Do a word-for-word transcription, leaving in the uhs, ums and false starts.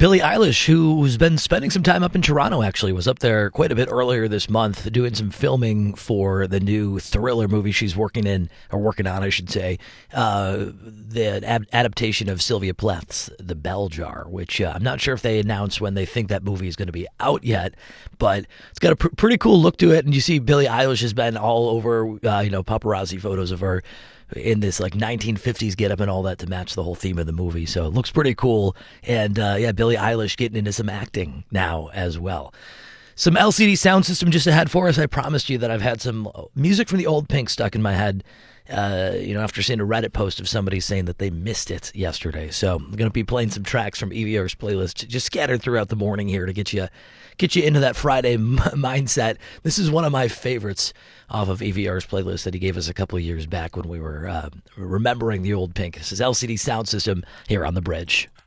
Billie Eilish, who's been spending some time up in Toronto, actually, was up there quite a bit earlier this month doing some filming for the new thriller movie she's working in, or working on, I should say, uh, the ad- adaptation of Sylvia Plath's The Bell Jar, which uh, I'm not sure if they announced when they think that movie is going to be out yet, but it's got a pr- pretty cool look to it, and you see Billie Eilish has been all over, uh, you know, paparazzi photos of her in this like nineteen fifties getup and all that to match the whole theme of the movie. So it looks pretty cool. And uh, yeah, Billie Eilish getting into some acting now as well. Some L C D sound system just ahead for us. I promised you that I've had some music from the old Pink stuck in my head, uh, you know, after seeing a Reddit post of somebody saying that they missed it yesterday. So I'm going to be playing some tracks from E V R's playlist just scattered throughout the morning here to get you get you into that Friday m- mindset. This is one of my favorites off of E V R's playlist that he gave us a couple of years back when we were uh, remembering the old Pink. This is L C D Sound System here on The Bridge.